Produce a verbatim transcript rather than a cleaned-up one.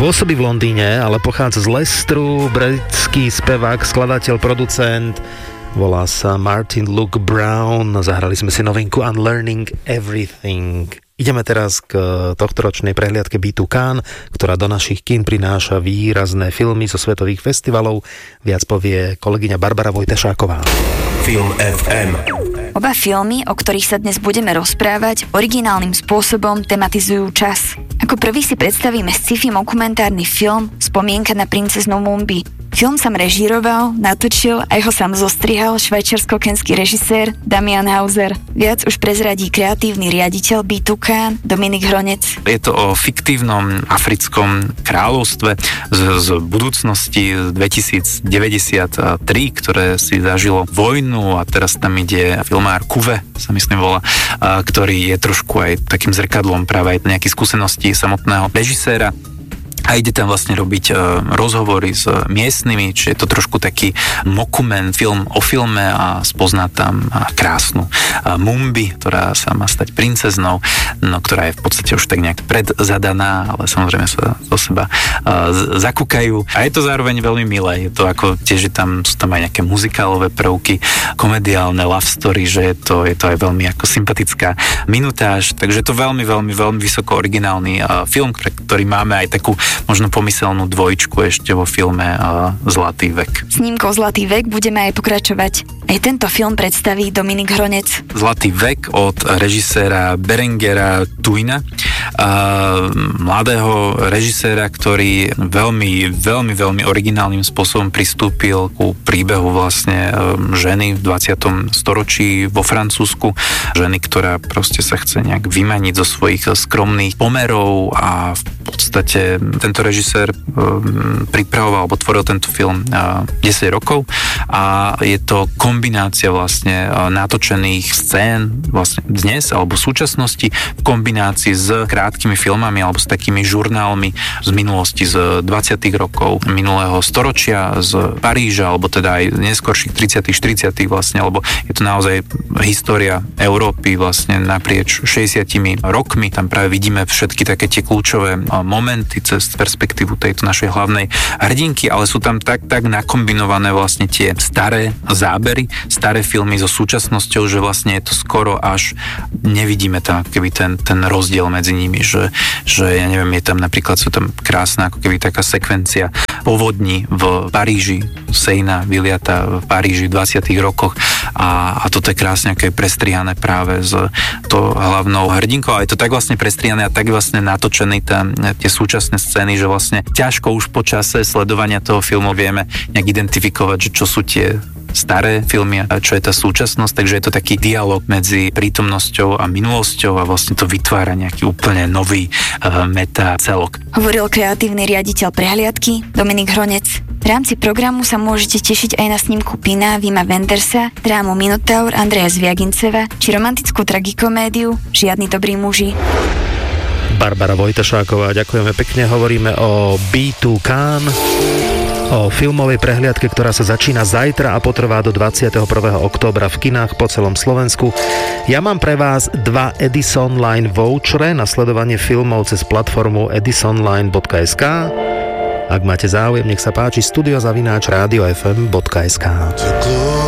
Pôsobí v Londýne, ale pochádza z Leicesteru, britský spevák, skladateľ, producent, volá sa Martin Luke Brown. Zahrali sme si novinku Unlearning Everything. Ideme teraz k tohtoročnej prehliadke Be two Cannes, ktorá do našich kín prináša výrazné filmy zo svetových festivalov. Viac povie kolegyňa Barbara Vojtešáková. Film ef em. Oba filmy, o ktorých sa dnes budeme rozprávať, originálnym spôsobom tematizujú čas. Ako prvý si predstavíme sci-fi dokumentárny film Spomienka na princeznu Mumbi. Film sám režíroval, natočil a jeho sám zostrihal švajčiarsko-kenský režisér Damian Hauser. Viac už prezradí kreatívny riaditeľ Be two Cannes Dominik Hronec. Je to o fiktívnom africkom kráľovstve z, z budúcnosti dvetisícdeväťdesiattri, ktoré si zažilo vojnu a teraz tam ide filmár Kuve, sa myslím volá, ktorý je trošku aj takým zrkadlom práve aj nejakých skúseností samotného režiséra. A ide tam vlastne robiť e, rozhovory s miestnymi, čiže je to trošku taký mokument, film o filme a spozná tam a krásnu a Mumbi, ktorá sa má stať princeznou, no, ktorá je v podstate už tak nejak predzadaná, ale samozrejme sa do seba e, zakúkajú. A je to zároveň veľmi milé, je to ako tiež, že tam sú tam aj nejaké muzikálové prvky, komediálne love story, že je to, je to aj veľmi ako sympatická minutáž, takže je to veľmi, veľmi, veľmi vysoko originálny e, film, pre ktorý máme aj takú možno pomyselnú dvojčku ešte vo filme uh, Zlatý vek. Snímkou Zlatý vek budeme aj pokračovať. Aj tento film predstaví Dominik Hronec. Zlatý vek od režiséra Berengera Tuina, uh, mladého režiséra, ktorý veľmi, veľmi, veľmi originálnym spôsobom pristúpil ku príbehu vlastne um, ženy v dvadsiatom storočí vo Francúzsku. Ženy, ktorá proste sa chce nejak vymaniť zo svojich skromných pomerov a v podstate tento režisér um, pripravoval alebo tvoril tento film uh, desať rokov a je to kombinácia vlastne uh, natočených scén vlastne dnes alebo v súčasnosti v kombinácii s krátkými filmami alebo s takými žurnálmi z minulosti z dvadsiatych rokov minulého storočia z Paríža alebo teda aj neskorších tridsiatych štyridsiatych vlastne, lebo je to naozaj história Európy vlastne naprieč šesťdesiatimi rokmi. Tam práve vidíme všetky také tie kľúčové uh, momenty cez perspektívu tejto našej hlavnej hrdinky, ale sú tam tak, tak nakombinované vlastne tie staré zábery, staré filmy so súčasnosťou, že vlastne je to skoro až nevidíme tam keby ten, ten rozdiel medzi nimi, že, že ja neviem, je tam napríklad, sú tam krásna ako keby taká sekvencia povodní v Paríži, Sejna vyliata v Paríži v dvadsiatych rokoch a, a toto je krásne ako je prestrihané práve s to hlavnou hrdinkou a je to tak vlastne prestrihané a tak vlastne natočený tam tie súčasné scény, že vlastne ťažko už po čase sledovania toho filmu vieme nejak identifikovať, že čo sú tie staré filmy a čo je tá súčasnosť, takže je to taký dialog medzi prítomnosťou a minulosťou a vlastne to vytvára nejaký úplne nový uh, meta celok. Hovoril kreatívny riaditeľ prehliadky Dominik Hronec. V rámci programu sa môžete tešiť aj na snímku Pina Vima Wendersa, drámu Minotaur Andreja Zviaginceva či romantickú tragikomédiu Žiadni dobrí muži. Barbara Vojtešáková, ďakujeme pekne. Hovoríme o Be two Cannes, o filmovej prehliadke, ktorá sa začína zajtra a potrvá do dvadsiateho prvého októbra v kinách po celom Slovensku. Ja mám pre vás dva Edison Line vouchere na sledovanie filmov cez platformu edisonline bodka es ká. Ak máte záujem, nech sa páči, studio zavináč rádio ef em bodka es ká.